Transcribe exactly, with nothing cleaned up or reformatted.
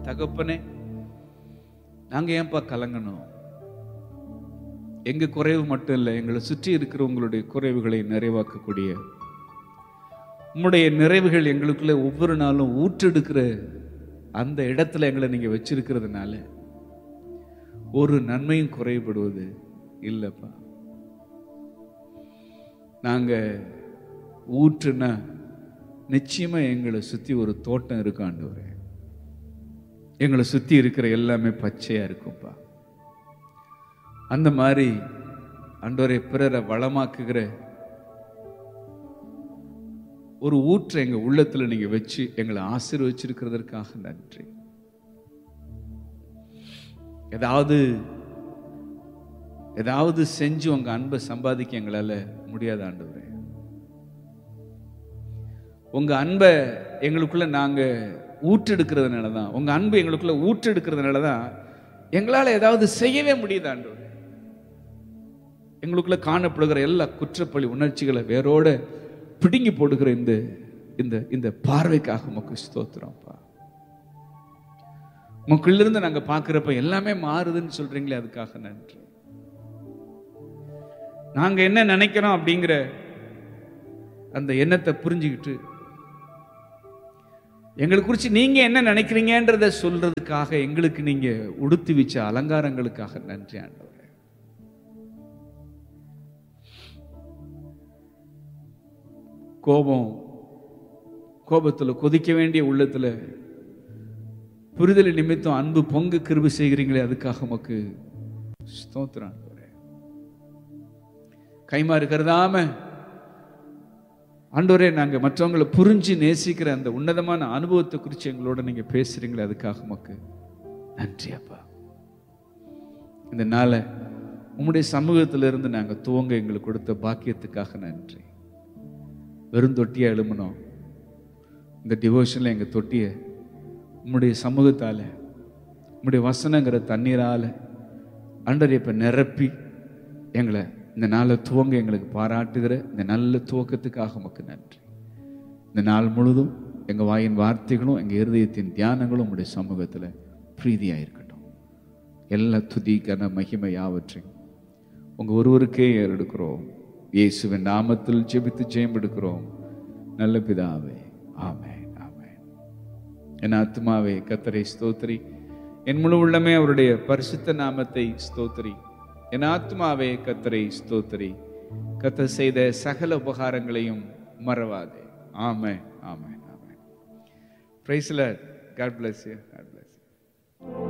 தகப்பனே, நாங்க ஏன்பா கலங்கணும்? எங்க குறைவு மட்டும் இல்லை, எங்களை சுற்றி இருக்கிற உங்களுடைய குறைவுகளை நிறைவாக்கக்கூடிய உம்முடைய நிறைவுகள் எங்களுக்குள்ள ஒவ்வொரு நாளும் ஊற்றெடுக்கிற அந்த இடத்துல எங்களை நீங்க வச்சிருக்கிறதுனால ஒரு நன்மையும் குறைபடுவது இல்லப்பா. நாங்க ஊற்றுனா நிச்சயமா எங்களை சுத்தி ஒரு தோட்டம் இருக்கு ஆண்டவரே. எங்களை சுத்தி இருக்கிற எல்லாமே பச்சையா இருக்கும்பா. அந்த மாதிரி ஆண்டவரே, பிறரை வளமாக்குகிற ஒரு ஊற்றை எங்க உள்ளத்துல நீங்க வச்சு எங்களை ஆசீர்வச்சிருக்கிறதற்காக நன்றி. ஏதாவது ஏதாவது செஞ்சு உங்க அன்பை சம்பாதிக்க எங்களால முடியாத ஆண்டவரே. உங்க அன்பை எங்களுக்குள்ள நாங்க ஊற்றெடுக்கிறதுனால தான், உங்க அன்பு எங்களுக்குள்ள ஊற்றெடுக்கிறதுனால தான் எங்களால ஏதாவது செய்யவே முடியுது ஆண்டவரே. எங்களுக்குள்ள காணப்படுகிற எல்லா குற்றப்பழி உணர்ச்சிகளை வேரோட பிடுங்கி போடுகிற இந்த இந்த இந்த பார்வைக்காக உமக்கு ஸ்தோத்திரம்ப்பா. உங்களுக்குள்ளிருந்து நாங்க பார்க்கிறப்ப எல்லாமே மாறுதுன்னு சொல்றீங்களே, அதுக்காக நன்றி. நாங்க என்ன நினைக்கிறோம் அப்படிங்கிற அந்த எண்ணத்தை புரிஞ்சுக்கிட்டு எங்களை குறித்து நீங்க என்ன நினைக்கிறீங்கன்றத சொல்றதுக்காக எங்களுக்கு நீங்க உடுத்தி வச்ச அலங்காரங்களுக்காக நன்றி ஆண்டவரே. கோபம், கோபத்துல கொதிக்க வேண்டிய உள்ளத்துல புரிதல் நிமித்தம் அன்பு பொங்கு கிருபை செய்கிறீங்களே, அதுக்காக உமக்கு ஸ்தோத்திரம் ஆண்டவரே. கைமாறு கருதாம ஆண்டவரே, நாங்க மற்றவங்களை புரிஞ்சு நேசிக்கிற அந்த உன்னதமான அனுபவத்தை குறித்து எங்களோட நீங்க பேசுறீங்களே, அதுக்காக உமக்கு நன்றி அப்பா. இந்த நாளை உம்முடைய சமூகத்திலிருந்து நாங்க துவங்க எங்களுக்கு கொடுத்த பாக்கியத்துக்காக நன்றி. வெறும் தொட்டியா எழுமணும் இந்த டிவோஷன்ல எங்க தொட்டிய உம்முடைய சமூகத்தால, உம்முடைய வசனங்கிற தண்ணீரால ஆண்டவரே இப்ப நிரப்பி எங்களை இந்த நாளை துவங்க எங்களுக்கு பாராட்டுகிற இந்த நல்ல துவக்கத்துக்காக உமக்கு நன்றி. இந்த நாள் முழுதும் எங்க வாயின் வார்த்தைகளும் எங்க இருதயத்தின் தியானங்களும் உம்முடைய சமூகத்துல பிரீதியா இருக்கட்டும். எல்லா துதி கன மகிமை யாவற்றையும் உங்க ஒருவருக்கே ஏறெடுக்கிறோம். இயேசுவின் நாமத்தில் ஜெபித்து ஜெயம் எடுக்கிறோம் நல்ல பிதாவே, ஆமென், ஆமென். என் ஆத்துமாவே கர்த்தரை ஸ்தோத்திரி, என் முழு உள்ளமே அவருடைய பரிசுத்த நாமத்தை ஸ்தோத்திரி. என் ஆத்துமாவே கர்த்தரை ஸ்தோத்திரி, கர்த்தர் செய்த சகல உபகாரங்களையும் மறவாதே. ஆமென், ஆமென், ஆமென். Praise the Lord. God bless you. God bless you.